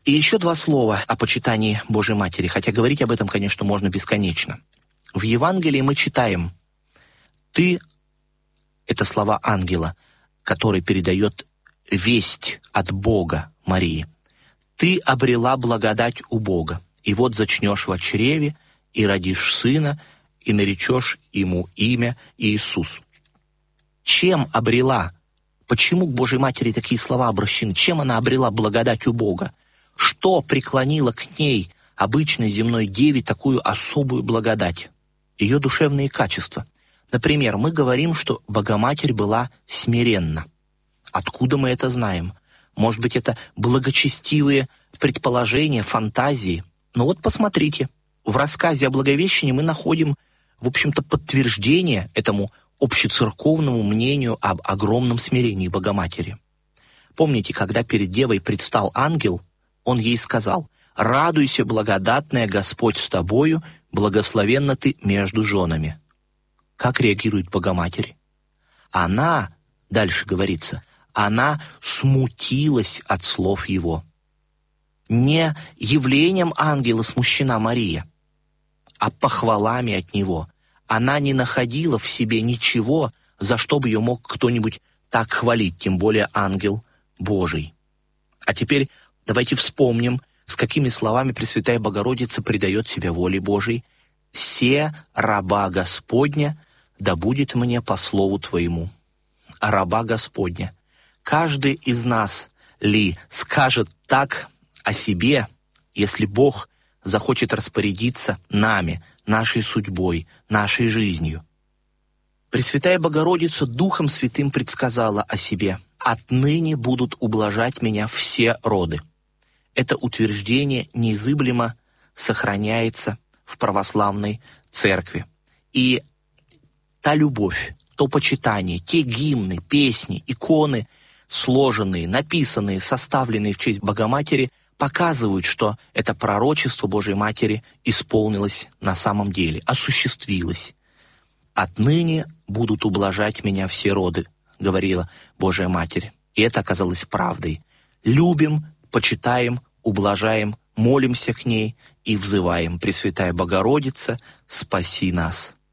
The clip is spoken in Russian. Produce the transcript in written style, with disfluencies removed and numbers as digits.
И еще два слова о почитании Божьей Матери, хотя говорить об этом, конечно, можно бесконечно. В Евангелии мы читаем: «Ты» — это слова ангела, который передает весть от Бога Марии. «Ты обрела благодать у Бога, и вот зачнешь во чреве, и родишь сына, и наречешь ему имя Иисус». Чем обрела? Почему к Божьей Матери такие слова обращены? Чем она обрела благодать у Бога? Что преклонило к ней, обычной земной деве, такую особую благодать? Ее душевные качества. Например, мы говорим, что Богоматерь была смиренна. Откуда мы это знаем? Может быть, это благочестивые предположения, фантазии? Но вот посмотрите, в рассказе о Благовещении мы находим, в общем-то, подтверждение этому общецерковному мнению об огромном смирении Богоматери. Помните, когда перед Девой предстал ангел, он ей сказал: «Радуйся, благодатная, Господь с тобою, благословенна ты между женами». Как реагирует Богоматерь? Она, дальше говорится, она смутилась от слов его. Не явлением ангела смущена Мария, а похвалами от него. Она не находила в себе ничего, за что бы ее мог кто-нибудь так хвалить, тем более ангел Божий. А теперь давайте вспомним, с какими словами Пресвятая Богородица предает себя воле Божией. «Се раба Господня, да будет мне по слову Твоему». Раба Господня. Каждый из нас ли скажет так о себе, если Бог захочет распорядиться нами, нашей судьбой, нашей жизнью? Пресвятая Богородица Духом Святым предсказала о себе: «Отныне будут ублажать меня все роды». Это утверждение неизыблемо сохраняется в православной церкви. И та любовь, то почитание, те гимны, песни, иконы, сложенные, написанные, составленные в честь Богоматери, показывают, что это пророчество Божьей Матери исполнилось на самом деле, осуществилось. «Отныне будут ублажать меня все роды», — говорила Божья Матерь. И это оказалось правдой. Любим, почитаем, ублажаем, молимся к ней и взываем: «Пресвятая Богородица, спаси нас».